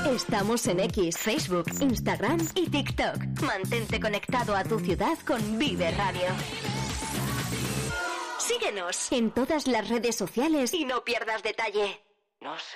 Estamos en X, Facebook, Instagram y TikTok. Mantente conectado a tu ciudad con Vive Radio. Síguenos en todas las redes sociales y no pierdas detalle. No sé.